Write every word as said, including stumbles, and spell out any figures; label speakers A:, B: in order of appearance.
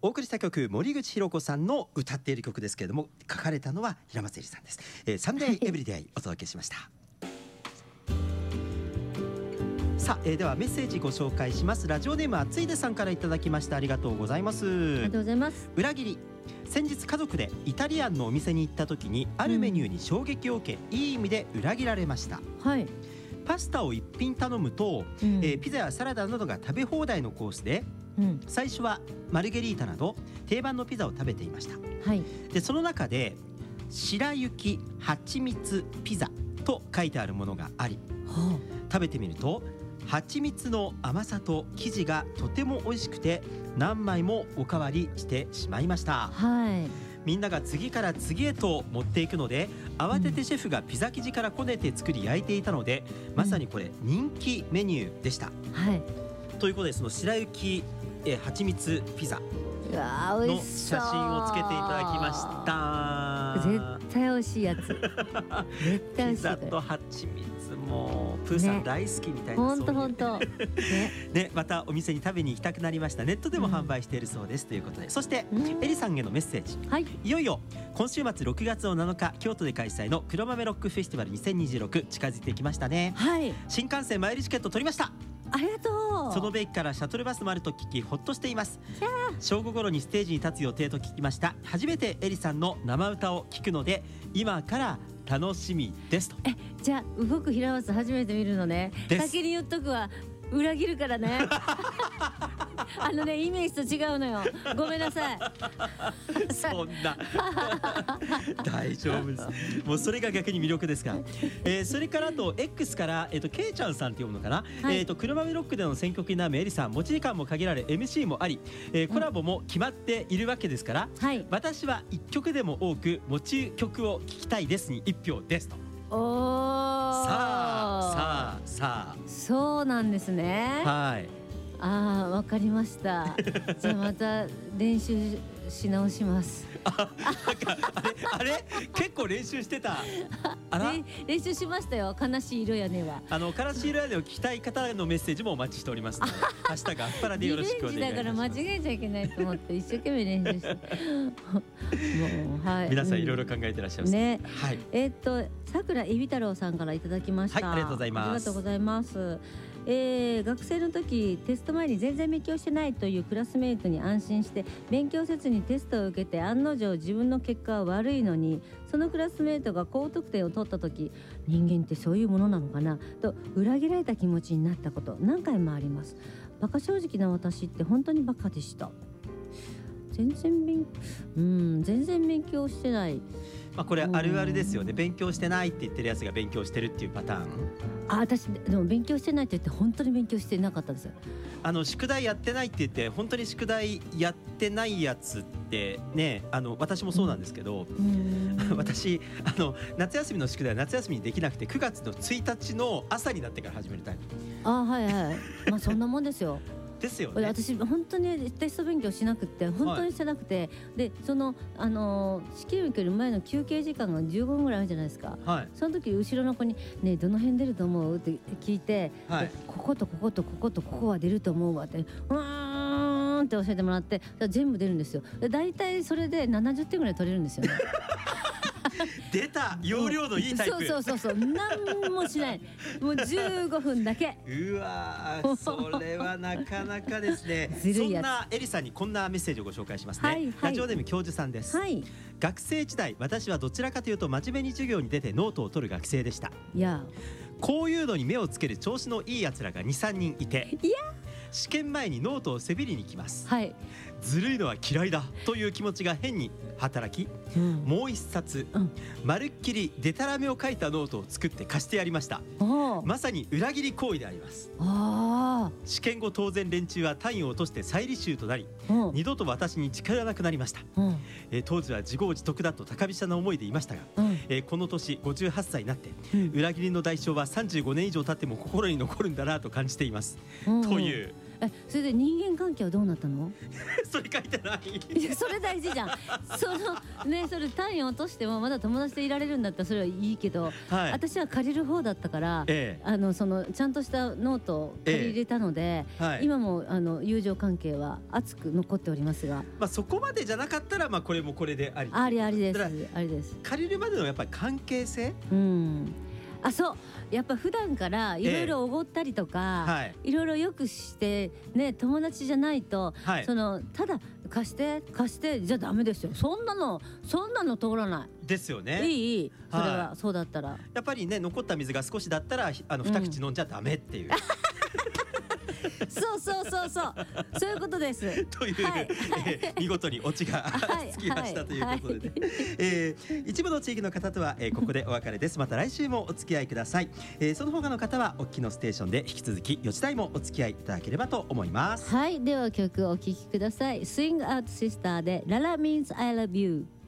A: お送りした曲、森口博子さんの歌っている曲ですけれども、書かれたのは平松絵里さんです。えー、サンデーエブリデイお届けしました。さあ、えー、ではメッセージご紹介します。ラジオネームあついでさんからいただきました。ありがとうございます。
B: ありがとうございます。
A: 裏切り、先日家族でイタリアンのお店に行った時にあるメニューに衝撃を受け、うん、いい意味で裏切られました。
B: はい。
A: パスタを一品頼むと、うん、えー、ピザやサラダなどが食べ放題のコースで、うん、最初はマルゲリータなど定番のピザを食べていました。はい、でその中で白雪蜂蜜ピザと書いてあるものがあり、はあ、食べてみると蜂蜜の甘さと生地がとても美味しくて何枚もおかわりしてしまいました。はい、みんなが次から次へと持っていくので、慌ててシェフがピザ生地からこねて作り焼いていたので、うん、まさにこれ人気メニューでした。はい、ということで、その白雪え蜂蜜ピザの写真をつけていただきました。
B: 絶対美味しいやつ絶対美味しい。ピザ
A: と蜂蜜、もうプーさん大好きみたいな、
B: ほんとほんとね
A: ね、またお店に食べに行きたくなりました。ネットでも販売しているそうです、うん、ということで、そして、うん、エリさんへのメッセージ、はい、いよいよ今週末ろくがつのなのか京都で開催の黒豆ロックフェスティバルにせんにじゅうろく近づいてきましたね。はい、新幹線前売りチケット取りました。
B: ありがとう。
A: そのべ駅からシャトルバスもあると聞きほっとしています。正午頃にステージに立つ予定と聞きました。初めてエリさんの生歌を聞くので今から楽しみですと。
B: え、じゃあ動く平松初めて見るのね。先に言っとくわ、裏切るからねあのね、イメージと違うのよ、ごめんなさい
A: そんな大丈夫です、もうそれが逆に魅力ですから、えー、それからあと X から、えー、とケイちゃんさんっていうのかな、はい、えー、と黒豆ロックでの選曲になるエリさん、持ち時間も限られ エムシー もあり、えー、コラボも決まっているわけですから、はい、私はいっきょくでも多く持ち曲を聴きたいですにいち票ですと。
B: おー、
A: さあさあさあ、
B: そうなんですね。はい、ああ、わかりましたじゃあまた練習し直します
A: あ、なんかあれあれ結構練習してたあら、
B: 練習しましたよ。悲しい色やねは、
A: あの悲しい色やねを聞きたい方のメッセージもお待ちしておりますので明日がアッパラでよろしくお願いします。
B: リベンジだから間違えちゃいけないと思って一生懸命練習してもう、はい、
A: 皆さんいろいろ考えてらっしゃいますね。はい、
B: えー、っと桜井美太郎さんからいただきました。
A: はい、ありがとうございます。
B: ありがとうございます。えー、学生の時テスト前に全然勉強してないというクラスメイトに安心して勉強せずにテストを受けて案の定自分の結果は悪いのに、そのクラスメイトが高得点を取った時、人間ってそういうものなのかなと裏切られた気持ちになったこと何回もあります。バカ正直な私って本当にバカでした。全然勉、うん、全然勉強してない。
A: まあ、これあるあるですよね。勉強してないって言ってるやつが勉強してるっていうパターン。
B: あ、私でも勉強してないって言って本当に勉強してなかったですよ。
A: あの宿題やってないって言って本当に宿題やってないやつってね、あの私もそうなんですけど、うん、私あの夏休みの宿題は夏休みにできなくてくがつのついたちの朝になってから始めるタイプ。
B: あ、はいはいまあそんなもんですよ
A: ですよね。
B: 私本当にテスト勉強しなくて本当にしてなくて、はい、でその、あのー、試験受ける前の休憩時間がじゅうごふんぐらいあるじゃないですか、はい、その時後ろの子にね、どの辺出ると思うって聞いて、はい、こことこことこことここは出ると思うわってうーんって教えてもらって、全部出るんですよ。だいたいそれでななじゅってんぐらい取れるんですよね
A: 出た、容量のいいタイプ。
B: そうそうそうそう、何もしない、もうじゅうごふんだけ。
A: うわそれはなかなかですねそんなエリさんにこんなメッセージをご紹介しますね、はいはい、ラジオネーム教授さんです、はい、学生時代私はどちらかというと真面目に授業に出てノートを取る学生でした。いや、こういうのに目をつける調子のいいやつらが にさんにんいて、いや試験前にノートをせびりに来ます、はい、ずるいのは嫌いだという気持ちが変に働き、うん、もう一冊、うん、まるっきりデタラメを書いたノートを作って貸してやりました。まさに裏切り行為であります。あ、試験後当然連中は単位を落として再履修となり、うん、二度と私に近寄らなくなりました、うんえー、当時は自業自得だと高飛車な思いでいましたが、うんえー、この年ごじゅうはっさいになって、うん、裏切りの代償はさんじゅうごねん以上経っても心に残るんだなと感じています、うん、という
B: えそれで人間関係はどうなったの？
A: それ書いてない。
B: いやそれ大事じゃん。そのねそれ単位落としてもまだ友達でいられるんだったらそれはいいけど、はい、私は借りる方だったから、ええ、あのそのちゃんとしたノートを借り入れたので、ええはい、今もあの友情関係は熱く残っておりますが、
A: まあそこまでじゃなかったらまあこれもこれであり。
B: ありありです。ありです。
A: 借りるまでのやっぱり関係性。
B: うん。あそうやっぱ普段からいろいろおごったりとか、ええはい、いろいろよくしてね友達じゃないと、はい、そのただ貸して貸してじゃダメですよ。そんなのそんなの通らない
A: ですよね。
B: いいいいそれは、はい、そうだったら
A: やっぱりね残った水が少しだったらあの二口飲んじゃダメっていう、うん
B: そうそうそうそうそういうことです
A: という、はいえー、見事にオチがつきましたということで、ねはいえー、一部の地域の方とは、えー、ここでお別れです。また来週もお付き合いください、えー、その他の方はお聞きのステーションで引き続きよじ台もお付き合いいただければと思います。
B: はいでは曲をお聴きください。 Swing Out Sister で Lala Means I Love You。